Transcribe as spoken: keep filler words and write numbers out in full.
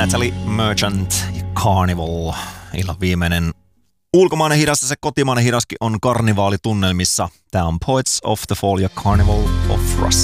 Natalie Merchant ja Carnival. Illan viimeinen ulkomainen hidas ja se kotimainen hidaskin on karnivaalitunnelmissa. Tää on Poets of the Fall ja Carnival of Rust.